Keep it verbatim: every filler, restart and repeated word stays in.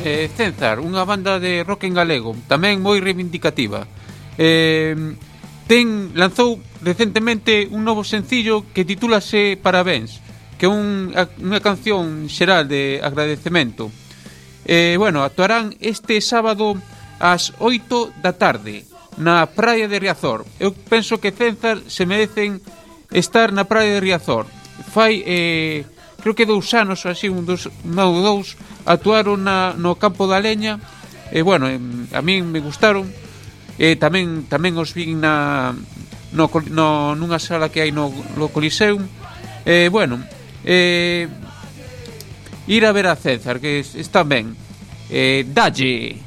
eh, Cenzar, unha banda de rock en galego, tamén moi reivindicativa. Eh, ten lanzou recentemente un novo sencillo que titúlase Parabéns, que é un, unha canción xeral de agradecemento. Eh, bueno, actuarán este sábado ás oito da tarde na praia de Riazor. Eu penso que Cenzar se merecen estar na praia de Riazor. Fai, eh, creo que dous anos, así, un dos, non, dous, actuaron na, no Campo da Leña. E, eh, bueno, eh, a min me gustaron. E eh, tamén tamén os vin na no, no, nunha sala que hai no, no Coliseum. E, eh, bueno, eh, ir a ver a Cenzar, que están ben. Eh, dalle!